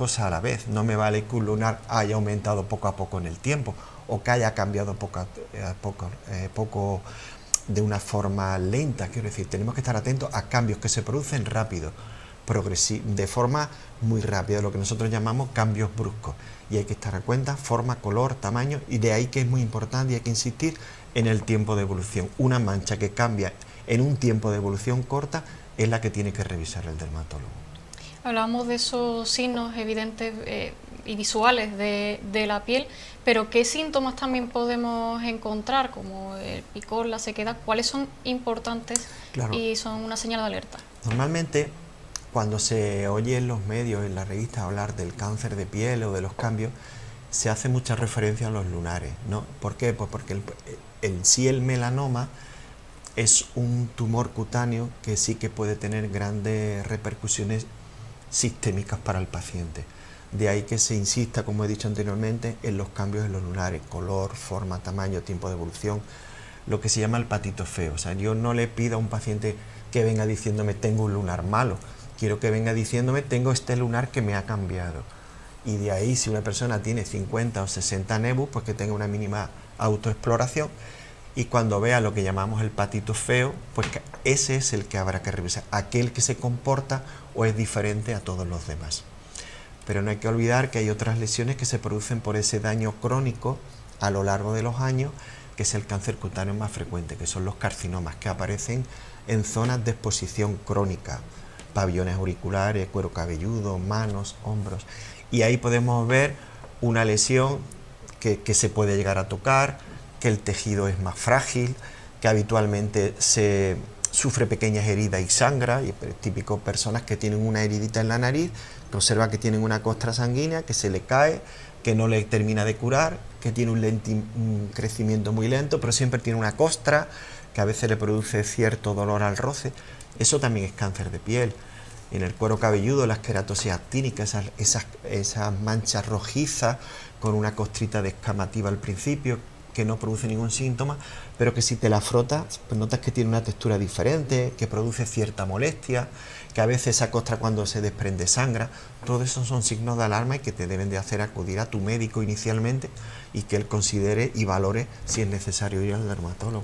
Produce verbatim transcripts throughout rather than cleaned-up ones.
cosas a la vez. No me vale que un lunar haya aumentado poco a poco en el tiempo o que haya cambiado poco a eh, poco, eh, poco de una forma lenta. Quiero decir, tenemos que estar atentos a cambios que se producen rápido, de forma muy rápida, lo que nosotros llamamos cambios bruscos. Y hay que estar a cuenta, forma, color, tamaño, y de ahí que es muy importante y hay que insistir en el tiempo de evolución. Una mancha que cambia en un tiempo de evolución corta es la que tiene que revisar el dermatólogo. Hablábamos de esos signos evidentes eh, y visuales de, de la piel, pero ¿qué síntomas también podemos encontrar, como el picor, la sequedad? ¿Cuáles son importantes claro. y son una señal de alerta? Normalmente, cuando se oye en los medios, en las revistas, hablar del cáncer de piel o de los cambios, se hace mucha referencia a los lunares, ¿no? ¿Por qué? Pues porque el, el, sí el melanoma es un tumor cutáneo que sí que puede tener grandes repercusiones sistémicas para el paciente. De ahí que se insista, como he dicho anteriormente, en los cambios en los lunares, color, forma, tamaño, tiempo de evolución, lo que se llama el patito feo. O sea, yo no le pido a un paciente que venga diciéndome tengo un lunar malo, quiero que venga diciéndome tengo este lunar que me ha cambiado. Y de ahí, si una persona tiene cincuenta o sesenta nevus, pues que tenga una mínima autoexploración, y cuando vea lo que llamamos el patito feo, pues ese es el que habrá que revisar, aquel que se comporta o es diferente a todos los demás. Pero no hay que olvidar que hay otras lesiones que se producen por ese daño crónico a lo largo de los años, que es el cáncer cutáneo más frecuente, que son los carcinomas, que aparecen en zonas de exposición crónica, pabellones auriculares, cuero cabelludo, manos, hombros, y ahí podemos ver una lesión que, que se puede llegar a tocar, que el tejido es más frágil, que habitualmente se sufre pequeñas heridas y sangra, y es típico personas que tienen una heridita en la nariz, que observa que tienen una costra sanguínea, que se le cae, que no le termina de curar, que tiene un, lenti, un crecimiento muy lento, pero siempre tiene una costra, que a veces le produce cierto dolor al roce. Eso también es cáncer de piel. En el cuero cabelludo, la esqueratosis actínica, esas, esas, esas manchas rojizas con una costrita descamativa al principio, que no produce ningún síntoma, pero que si te la frotas, pues notas que tiene una textura diferente, que produce cierta molestia, que a veces esa costra cuando se desprende sangra. Todo eso son signos de alarma y que te deben de hacer acudir a tu médico inicialmente y que él considere y valore si es necesario ir al dermatólogo.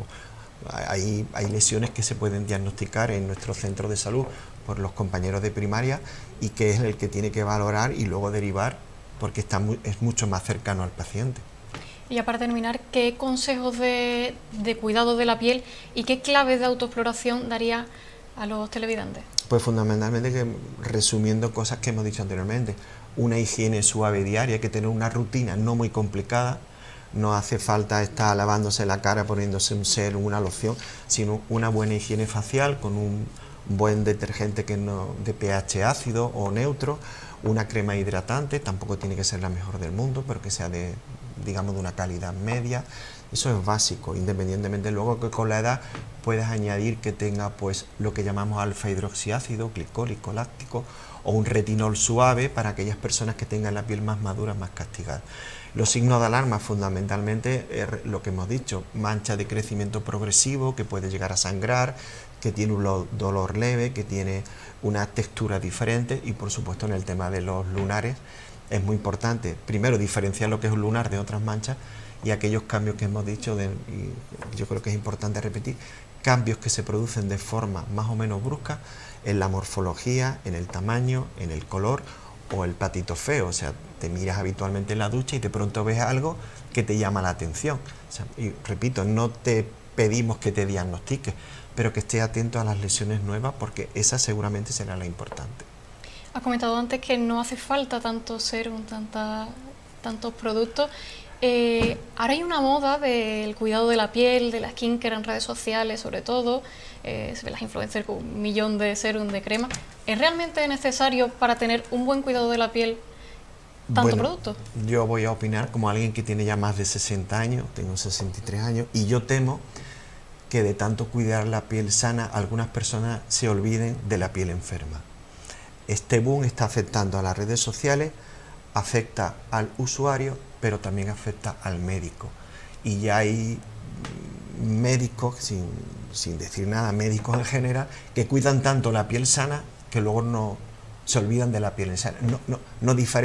Hay, hay lesiones que se pueden diagnosticar en nuestro centro de salud por los compañeros de primaria y que es el que tiene que valorar y luego derivar, porque está muy, es mucho más cercano al paciente. Y ya para terminar, ¿qué consejos de, de cuidado de la piel y qué claves de autoexploración daría a los televidentes? Pues fundamentalmente, que, resumiendo cosas que hemos dicho anteriormente, una higiene suave diaria, hay que tener una rutina no muy complicada, no hace falta estar lavándose la cara, poniéndose un serum, una loción, sino una buena higiene facial con un buen detergente que no, de pH ácido o neutro, una crema hidratante, tampoco tiene que ser la mejor del mundo, pero que sea de, digamos, de una calidad media. Eso es básico, independientemente luego que con la edad puedes añadir que tenga pues lo que llamamos alfa hidroxiácido, glicólico, láctico, o un retinol suave para aquellas personas que tengan la piel más madura, más castigada. Los signos de alarma fundamentalmente es lo que hemos dicho, mancha de crecimiento progresivo que puede llegar a sangrar, que tiene un dolor leve, que tiene una textura diferente, y por supuesto en el tema de los lunares es muy importante primero diferenciar lo que es un lunar de otras manchas y aquellos cambios que hemos dicho, de, y yo creo que es importante repetir, cambios que se producen de forma más o menos brusca en la morfología, en el tamaño, en el color o el patito feo. O sea, te miras habitualmente en la ducha y de pronto ves algo que te llama la atención. O sea, y repito, no te pedimos que te diagnostiques, pero que estés atento a las lesiones nuevas, porque esa seguramente será la importante. Has comentado antes que no hace falta tanto serum, tanta, tantos productos. Eh, ahora hay una moda del cuidado de la piel, de la skincare en redes sociales sobre todo, eh, se ven las influencers con un millón de serum, de crema. ¿Es realmente necesario para tener un buen cuidado de la piel tanto bueno, producto? Yo voy a opinar como alguien que tiene ya más de sesenta años, tengo sesenta y tres años, y yo temo que de tanto cuidar la piel sana, algunas personas se olviden de la piel enferma. Este boom está afectando a las redes sociales, afecta al usuario, pero también afecta al médico. Y ya hay médicos, sin, sin decir nada, médicos en general, que cuidan tanto la piel sana que luego no se olvidan de la piel sana. No, no, no diferencian